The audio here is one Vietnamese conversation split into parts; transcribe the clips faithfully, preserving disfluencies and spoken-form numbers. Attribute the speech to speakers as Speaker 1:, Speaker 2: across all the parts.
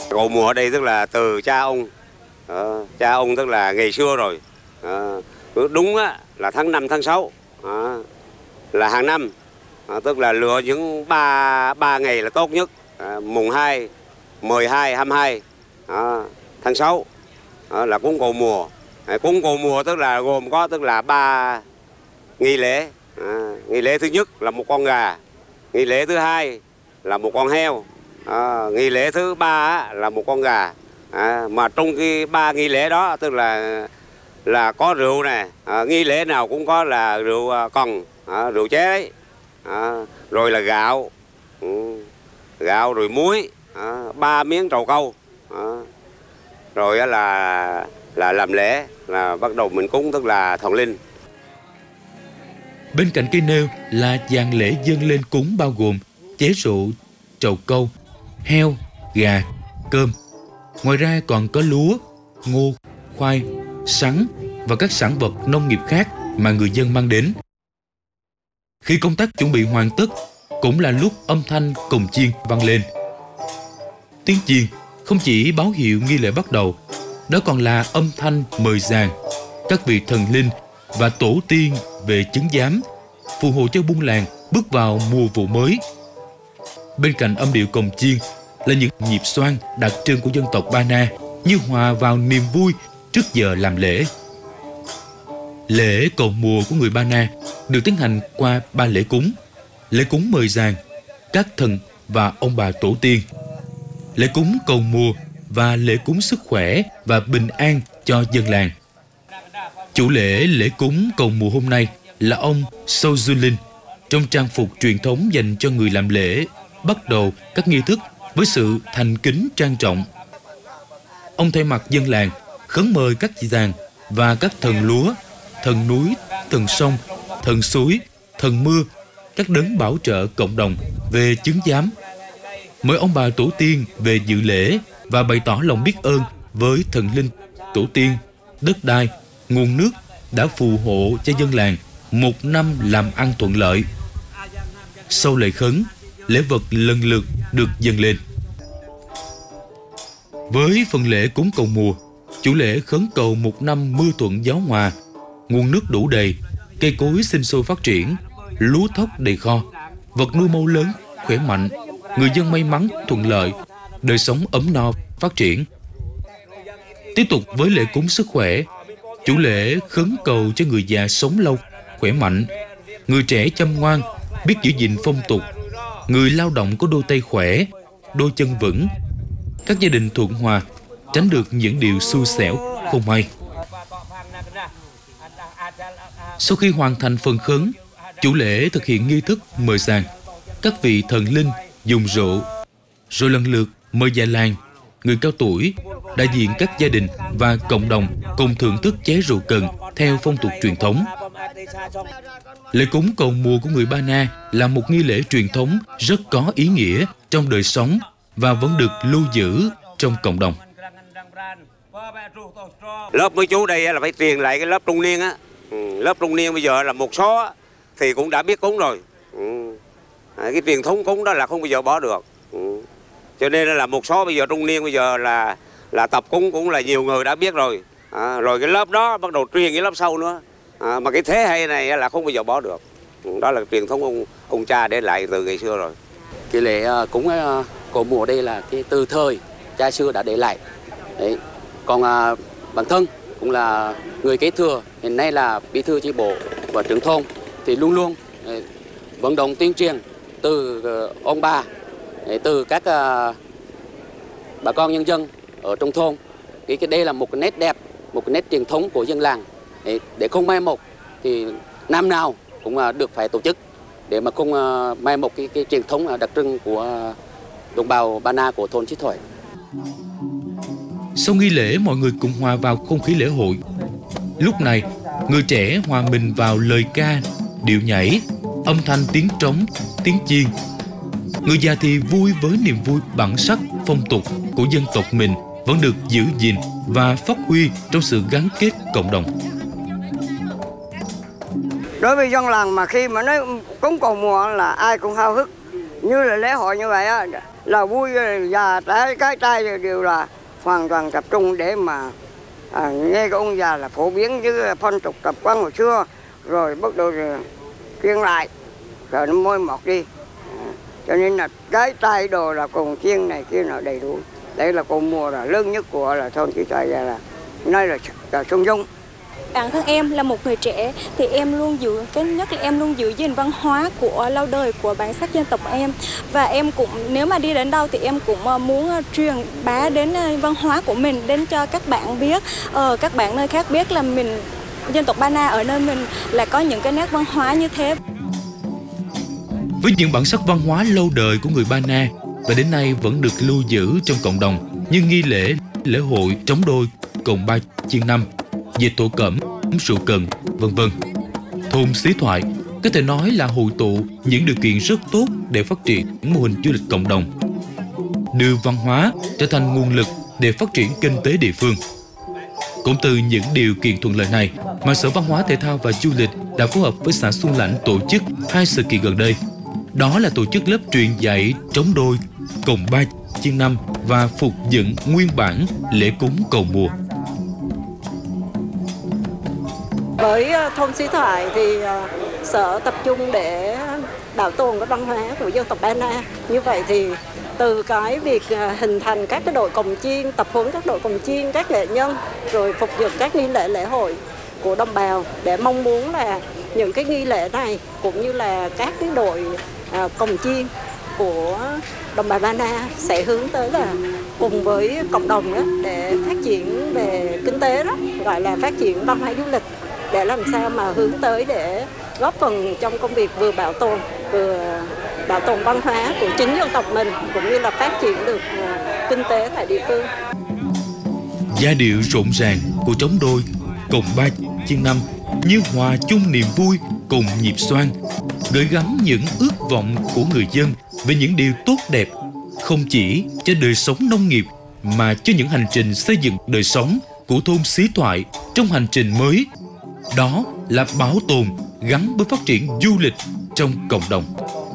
Speaker 1: Cầu mùa ở đây tức là từ cha ông, ờ, cha ông tức là ngày xưa rồi. Ờ, đúng á, là tháng năm tháng sáu ờ, là hàng năm, ờ, tức là lựa những ba ba ngày là tốt nhất, ờ, mùng hai, mười hai, hai mươi hai ờ, tháng sáu ờ, là cúng cầu mùa. Ờ, cúng cầu mùa tức là gồm có tức là ba nghi lễ. Ờ, nghi lễ thứ nhất là một con gà, nghi lễ thứ hai là một con heo, à, nghi lễ thứ ba á, là một con gà. À, mà trong cái ba nghi lễ đó tức là là có rượu nè, à, nghi lễ nào cũng có là rượu à, còn à, rượu chế đấy, à, rồi là gạo, ừ, gạo rồi muối, à, ba miếng trầu câu, à, rồi á là là làm lễ, là bắt đầu mình cúng tức là thần linh.
Speaker 2: Bên cạnh cây nêu là dàn lễ dâng lên cúng bao gồm chế rượu, trầu câu, heo, gà, cơm. Ngoài ra còn có lúa, ngô, khoai, sắn và các sản vật nông nghiệp khác mà người dân mang đến. Khi công tác chuẩn bị hoàn tất, cũng là lúc âm thanh cồng chiêng vang lên. Tiếng chiêng không chỉ báo hiệu nghi lễ bắt đầu, đó còn là âm thanh mời giàng các vị thần linh và tổ tiên về chứng giám, phù hộ cho buôn làng bước vào mùa vụ mới. Bên cạnh âm điệu cồng chiêng là những nhịp xoang đặc trưng của dân tộc Ba Na, như hòa vào niềm vui trước giờ làm lễ. Lễ cầu mùa của người Ba Na được tiến hành qua ba lễ cúng: lễ cúng mời giàng các thần và ông bà tổ tiên, lễ cúng cầu mùa và lễ cúng sức khỏe và bình an cho dân làng. Chủ lễ lễ cúng cầu mùa hôm nay là ông Sâu Du Linh, trong trang phục truyền thống dành cho người làm lễ, bắt đầu các nghi thức với sự thành kính trang trọng. Ông thay mặt dân làng khấn mời các giàng và các thần lúa, thần núi, thần sông, thần suối, thần mưa, các đấng bảo trợ cộng đồng về chứng giám. Mời ông bà tổ tiên về dự lễ và bày tỏ lòng biết ơn với thần linh, tổ tiên, đất đai, nguồn nước đã phù hộ cho dân làng một năm làm ăn thuận lợi. Sau lễ khấn, lễ vật lần lượt được dâng lên. Với phần lễ cúng cầu mùa, chủ lễ khấn cầu một năm mưa thuận gió hòa, nguồn nước đủ đầy, cây cối sinh sôi phát triển, lúa thóc đầy kho, vật nuôi mâu lớn, khỏe mạnh, người dân may mắn, thuận lợi, đời sống ấm no, phát triển. Tiếp tục với lễ cúng sức khỏe, chủ lễ khấn cầu cho người già sống lâu, khỏe mạnh, người trẻ chăm ngoan, biết giữ gìn phong tục, người lao động có đôi tay khỏe, đôi chân vững, các gia đình thuận hòa, tránh được những điều xui xẻo, không may. Sau khi hoàn thành phần khấn, chủ lễ thực hiện nghi thức mời giàng các vị thần linh dùng rượu, rồi lần lượt mời già làng, người cao tuổi, đại diện các gia đình và cộng đồng cùng thưởng thức chén rượu cần theo phong tục truyền thống. Lễ cúng cầu mùa của người Ba Na là một nghi lễ truyền thống rất có ý nghĩa trong đời sống và vẫn được lưu giữ trong cộng đồng.
Speaker 1: Lớp mấy chú đây là phải truyền lại cái lớp trung niên á. Ừ, lớp trung niên bây giờ là một số thì cũng đã biết cúng rồi. Ừ. Cái truyền thống cúng đó là không bao giờ bỏ được. Ừ. Cho nên là một số bây giờ trung niên bây giờ là là tập cúng cũng là nhiều người đã biết rồi. À, rồi cái lớp đó bắt đầu truyền cái lớp sau nữa. À, mà cái thế hệ này là không bao giờ bỏ được. Ừ, đó là truyền thống ông ông cha để lại từ ngày xưa rồi.
Speaker 3: Cái lễ cúng cầu mùa đây là cái từ thời cha xưa đã để lại. Đấy. Còn à, bản thân cũng là người kế thừa, hiện nay là bí thư chi bộ và trưởng thôn thì luôn luôn đấy, vận động tuyên truyền từ uh, ông bà, đấy, từ các uh, bà con nhân dân ở trong thôn. Cái cái đây là một cái nét đẹp, một cái nét truyền thống của dân làng, đấy, để không mai một thì năm nào cũng uh, được phải tổ chức để mà không uh, mai một cái, cái truyền thống đặc trưng của uh, đồng bào Ba Na của thôn Chí Thoại.
Speaker 2: Sau nghi lễ, mọi người cùng hòa vào không khí lễ hội. Lúc này, người trẻ hòa mình vào lời ca, điệu nhảy, âm thanh tiếng trống, tiếng chiêng. Người già thì vui với niềm vui bản sắc, phong tục của dân tộc mình vẫn được giữ gìn và phát huy trong sự gắn kết cộng đồng.
Speaker 4: Đối với dân làng mà khi mà nói cúng cầu mùa là ai cũng háo hức. Như là lễ hội như vậy á, là vui già trái cái trai đều là hoàn toàn tập trung để mà à, nghe cái ông già là phổ biến với phong tục tập quán hồi xưa, rồi bắt đầu truyền lại rồi nó môi mọt đi. À, cho nên là cái tay đồ là cùng chiên này kia là đầy đủ. Đây là cùng mùa là lớn nhất của là thôn Chí Thọ, là nơi là, là Xuân Dung.
Speaker 5: Bản thân em là một người trẻ thì em luôn giữ, cái nhất là em luôn giữ gìn văn hóa của lâu đời của bản sắc dân tộc em. Và em cũng, nếu mà đi đến đâu thì em cũng muốn truyền bá đến văn hóa của mình, đến cho các bạn biết, ờ, các bạn nơi khác biết là mình, dân tộc Ba Na ở nơi mình là có những cái nét văn hóa như thế.
Speaker 2: Với những bản sắc văn hóa lâu đời của người Ba Na và đến nay vẫn được lưu giữ trong cộng đồng như nghi lễ, lễ hội trống đôi, cồng ba chiên năm, dệt thổ cẩm, sụ cần, vân vân. Thôn Xí Thoại có thể nói là hội tụ những điều kiện rất tốt để phát triển mô hình du lịch cộng đồng, đưa văn hóa trở thành nguồn lực để phát triển kinh tế địa phương. Cũng từ những điều kiện thuận lợi này mà Sở Văn hóa Thể thao và Du lịch đã phối hợp với xã Xuân Lãnh tổ chức hai sự kiện gần đây. Đó là tổ chức lớp truyền dạy trống đôi, cồng ba chiên năm và phục dựng nguyên bản lễ cúng cầu mùa.
Speaker 6: Với thôn Xí Thoại thì sở tập trung để bảo tồn cái văn hóa của dân tộc Ba Na. Như vậy thì từ cái việc hình thành các cái đội cồng chiên, tập huấn các đội cồng chiên, các nghệ nhân, rồi phục dựng các nghi lễ lễ hội của đồng bào, để mong muốn là những cái nghi lễ này cũng như là các cái đội à, cồng chiên của đồng bào Ba Na sẽ hướng tới là cùng với cộng đồng đó để phát triển về kinh tế, đó gọi là phát triển văn hóa du lịch, để làm sao mà hướng tới để góp phần trong công việc vừa bảo tồn vừa bảo tồn văn hóa của chính dân tộc mình, cũng như là phát triển được kinh tế tại địa phương.
Speaker 2: Giai điệu rộn ràng của trống đôi, cồng ba chiên năm như hòa chung niềm vui cùng nhịp xoan, gửi gắm những ước vọng của người dân về những điều tốt đẹp, không chỉ cho đời sống nông nghiệp mà cho những hành trình xây dựng đời sống của thôn Xí Thoại trong hành trình mới. Đó là bảo tồn gắn với phát triển du lịch trong cộng đồng.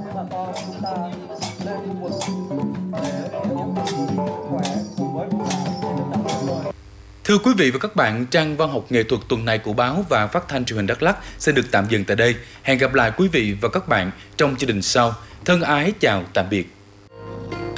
Speaker 2: Thưa quý vị và các bạn, trang văn học nghệ thuật tuần này của báo và phát thanh truyền hình Đắk Lắk sẽ được tạm dừng tại đây. Hẹn gặp lại quý vị và các bạn trong chương trình sau. Thân ái chào tạm biệt.